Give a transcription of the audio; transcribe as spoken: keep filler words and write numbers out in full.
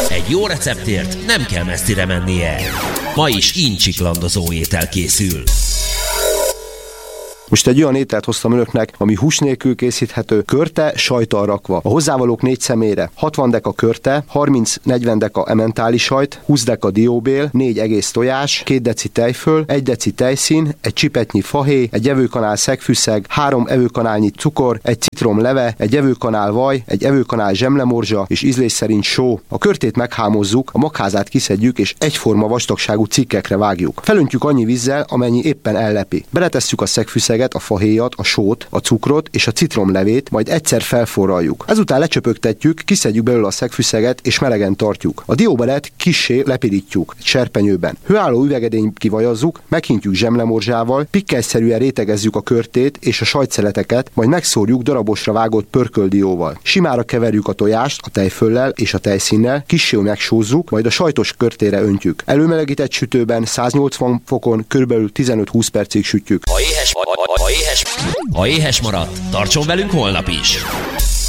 Egy jó receptért nem kell messzire mennie. Ma is incsiklandozó étel készül. Most egy olyan ételt hoztam önöknek, ami hús nélkül készíthető, körte, sajttal rakva. A hozzávalók négy személyre: hatvan deka körte, harminc-negyven deka ementáli sajt, húsz deka dióbél, négy egész tojás, két deci tejföl, egy deci tejszín, egy csipetnyi fahéj, egy evőkanál szegfűszeg, három evőkanálnyi cukor, egy citrom leve, egy evőkanál vaj, egy evőkanál zsemlemorzsa és ízlés szerint só. A körtét meghámozzuk, a magházát kiszedjük és egyforma vastagságú cikkekre vágjuk. Felöntjük annyi vízzel, amennyi éppen ellepi. Beletesszük a szegfűszeget, a fahéjat, a sót, a cukrot és a citromlevét, majd egyszer felforraljuk. Ezután lecsöpögtetjük, kiszedjük belőle a szegfűszeget és melegen tartjuk. A dióbelet kissé lepirítjuk egy serpenyőben. Hőálló üvegedény kivajazzuk, meghintjük zsemlemorzsával, pikkelszerűen rétegezzük a körtét és a sajtszeleteket, majd megszórjuk darabosra vágott pörköldióval. Simára keverjük a tojást a tejföllel és a tejszínnel, kissé megsózzuk, majd a sajtos körtére öntjük. Előmelegített sütőben száznyolcvan fokon körülbelül tizenöt-húsz percig sütjük. Ha éhes, ha, ha, ha éhes, ha éhes maradt, tartson velünk holnap is!